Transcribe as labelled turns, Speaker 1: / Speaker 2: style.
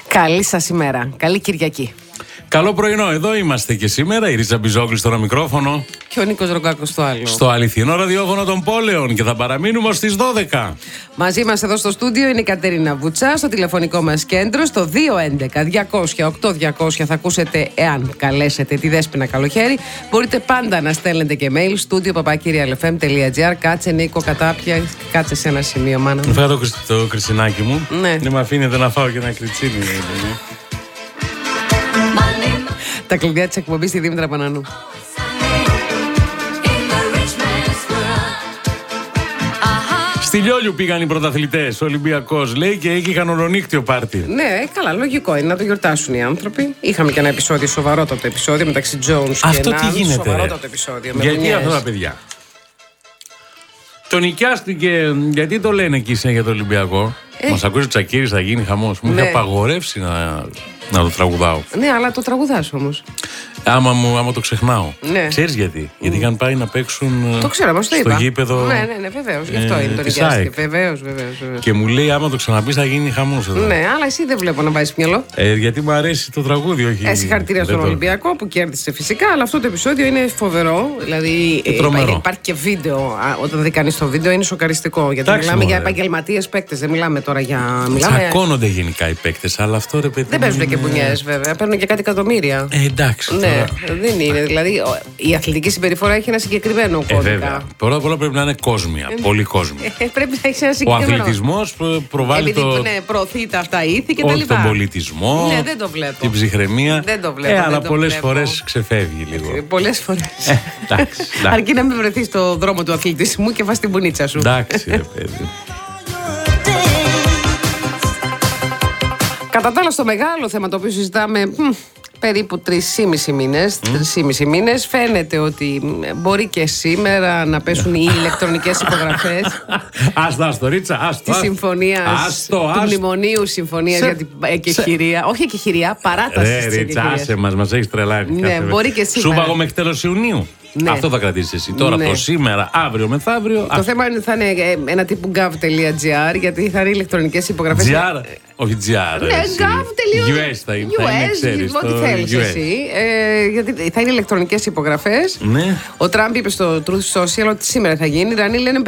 Speaker 1: Καλή σας ημέρα. Καλή Κυριακή.
Speaker 2: Καλό πρωινό, εδώ είμαστε και σήμερα. Η Ρίτσα Μπιζόγλου στο ένα μικρόφωνο.
Speaker 1: Και ο Νίκος Ρογκάκος στο άλλο.
Speaker 2: Στο αληθινό ραδιόφωνο των πόλεων. Και θα παραμείνουμε ως τις 12.
Speaker 1: Μαζί μας εδώ στο στούντιο είναι η Κατερίνα Βουτσά. Στο τηλεφωνικό μας κέντρο, στο 211-200-8200 θα ακούσετε, εάν καλέσετε, τη Δέσποινα Καλοχέρη. Μπορείτε πάντα να στέλνετε και mail. studio@kyrialfm.gr. Κάτσε Νίκο, κατάπια. Κάτσε σε ένα σημείο, μάνα.
Speaker 2: Μου φέρα το κριτσινάκι μου.
Speaker 1: Ναι.
Speaker 2: Δεν με αφήνετε να φάω και ένα κριτσίνι.
Speaker 1: Τα κλειδιά της εκπομπής στη Δήμητρα Πανανού.
Speaker 2: Στη Λιόλιου πήγαν οι πρωταθλητές. Ο Ολυμπιακός λέει και εκεί είχαν ολονύκτιο πάρτι.
Speaker 1: Ναι, καλά, λογικό είναι να το γιορτάσουν οι άνθρωποι. Είχαμε και ένα επεισόδιο, σοβαρότατο επεισόδιο μεταξύ Jones
Speaker 2: αυτό
Speaker 1: και
Speaker 2: τι
Speaker 1: Ναν.
Speaker 2: γίνεται,
Speaker 1: Σοβαρότατο επεισόδιο.
Speaker 2: Γιατί αυτά τα παιδιά. Το νοικιάστηκε, γιατί το λένε εκεί για το Ολυμπιακό. Μας ακούσει ο Τσακίρης, θα γίνει χαμός. Μου είχε απαγορεύσει να το τραγουδάω.
Speaker 1: Ναι, αλλά το τραγουδάς όμως.
Speaker 2: Άμα το ξεχνάω.
Speaker 1: Ναι.
Speaker 2: Ξέρεις γιατί? Γιατί είχαν πάει να παίξουν
Speaker 1: το ξέρω, μας το
Speaker 2: στο
Speaker 1: είπα.
Speaker 2: γήπεδο.
Speaker 1: Ναι, βεβαίως. Γι' αυτό είναι το νοικιάστηκε. Βεβαίως.
Speaker 2: Και μου λέει, άμα το ξαναπείς, θα γίνει χαμός εδώ.
Speaker 1: Ναι, αλλά εσύ δεν βλέπω να βάζεις μυαλό.
Speaker 2: Γιατί μου αρέσει το τραγούδι, όχι.
Speaker 1: Συγχαρητήρια στον Ολυμπιακό που κέρδισε φυσικά, αλλά αυτό το επεισόδιο είναι φοβερό. Δηλαδή υπάρχει και βίντεο. Όταν δει κανείς το βίντεο είναι σοκαριστικό. Γιατί μιλάμε για επαγγελματίες παίκτες, δεν μιλάμε τώρα για.
Speaker 2: Τσακώνονται γενικά οι παίκτες, αλλά αυτό ρε παιδί.
Speaker 1: Δεν παίζουν και μπουνιές βέβαια, παίρνουν και κάτι εκατομμύρια.
Speaker 2: Εντάξει.
Speaker 1: Ναι, δεν είναι. Δηλαδή η αθλητική συμπεριφορά έχει ένα συγκεκριμένο κώδικα.
Speaker 2: Πρώτα απ' όλα πρέπει να είναι κόσμια. Πολύ κόσμια.
Speaker 1: Πρέπει να έχει ένα συγκεκριμένο.
Speaker 2: Ο αθλητισμός προβάλλει
Speaker 1: προωθεί τα αυτά ήθη και τα
Speaker 2: όχι
Speaker 1: λοιπά.
Speaker 2: τον πολιτισμό.
Speaker 1: Ναι, δεν το βλέπω.
Speaker 2: Την ψυχραιμία.
Speaker 1: Δεν το βλέπω.
Speaker 2: Αλλά πολλές φορές ξεφεύγει λίγο.
Speaker 1: Πολλές φορές.
Speaker 2: Εντάξει.
Speaker 1: Αρκεί να μην βρεθεί στο δρόμο του αθλητισμού και βάζει την πουνίτσα σου.
Speaker 2: Εντάξει, ρε παιδί.
Speaker 1: Κατά τα άλλα, στο μεγάλο θέμα το οποίο συζητάμε περίπου 3,5 μήνες, φαίνεται ότι μπορεί και σήμερα να πέσουν οι ηλεκτρονικές υπογραφές.
Speaker 2: Άστο, Ρίτσα,
Speaker 1: τη συμφωνία του μνημονίου συμφωνίας για την εκεχηρία. Όχι εκεχηρία, παράταση της
Speaker 2: Ρίτσα, άσε μας έχεις τρελάνει.
Speaker 1: Ναι, μπορεί και σήμερα.
Speaker 2: Σου πάγω μέχρι τέλος Ιουνίου. Ναι. Αυτό θα κρατήσεις εσύ. Τώρα το σήμερα, αύριο, μεθαύριο.
Speaker 1: Το θέμα θα είναι ένα τύπου gov.gr, γιατί θα είναι ηλεκτρονικές υπογραφές.
Speaker 2: GR, όχι GR.
Speaker 1: Ναι, gov.gr.
Speaker 2: US θα είναι.
Speaker 1: Ό,τι θέλεις εσύ. Γιατί θα είναι ηλεκτρονικές υπογραφές.
Speaker 2: Ναι.
Speaker 1: Ο Τραμπ είπε στο Truth Social ότι σήμερα θα γίνει. Οι Ιρανοί λένε